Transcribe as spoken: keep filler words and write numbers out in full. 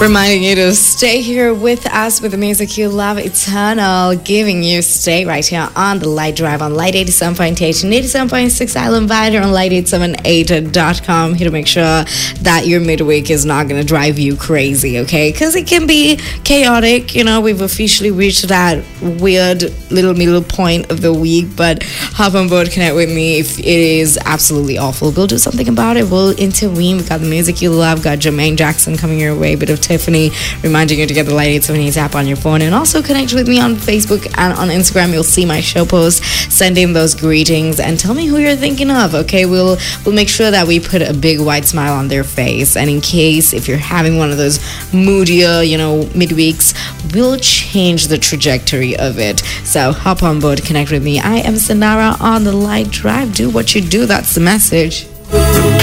Reminding you to stay here with us with the music you love, Eternal, giving you stay right here on the Light Drive on Light eighty-seven point eight and eighty-seven point six Island Vider on light eight seven eight dot com. Here to make sure that your midweek is not going to drive you crazy, okay? Because it can be chaotic. You know, we've officially reached that weird little middle point of the week, but hop on board, connect with me. If it is absolutely awful, we'll do something about it. We'll intervene. We got the music you love, got Jermaine Jackson coming your way, bit of Tiffany, reminding you to get the Light eight seven eight app on your phone, and also connect with me on Facebook and on Instagram. You'll see my show posts. Send in those greetings and tell me who you're thinking of, okay? We'll we'll make sure that we put a big white smile on their face, and in case if you're having one of those moodier, you know, midweeks, we'll change the trajectory of it. So hop on board, connect with me. I am Sanara on the Light Drive. Do what you do. That's the message.